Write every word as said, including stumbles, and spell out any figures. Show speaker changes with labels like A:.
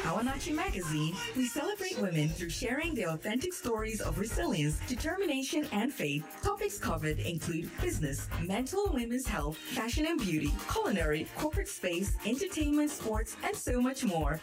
A: Kawanachi Magazine, we celebrate women through sharing their authentic stories of resilience, determination, and faith. Topics covered include business, mental and women's health, fashion and beauty, culinary, corporate space, entertainment, sports, and so much more.